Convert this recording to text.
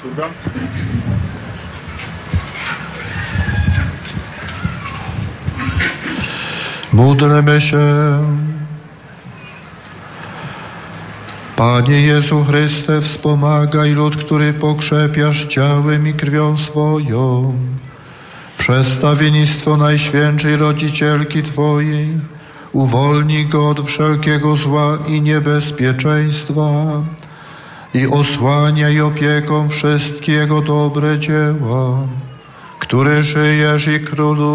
Słucham? Módlmy się. Panie Jezu Chryste, wspomagaj lud, który pokrzepiasz ciałem i krwią swoją. Przedstawiennictwo Najświętszej Rodzicielki Twojej, uwolnij go od wszelkiego zła i niebezpieczeństwa i osłaniaj opieką wszystkie jego dobre dzieła, który żyjesz i królujesz